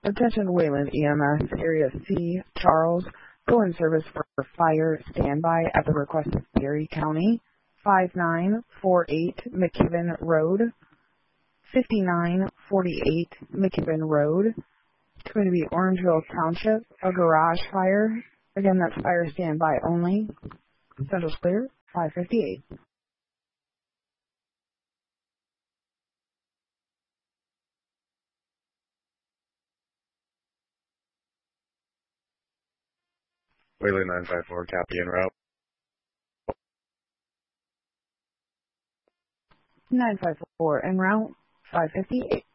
Attention Wayland EMS, Area C, Charles. Go in service for fire standby at the request of Berry County. 5948 McKibben Road. 5948 McKibben Road. It's going to be Orangeville Township, a garage fire. Again, that's fire standby only. Central's clear, 558. Wayland 954, copy en route. 954 en route, 558.